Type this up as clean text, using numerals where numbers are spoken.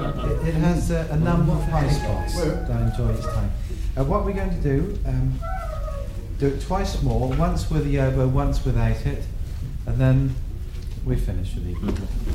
It has a number of high spots that I enjoy each time. What we're going to do it twice more, once with the oboe, once without it, and then we finish with the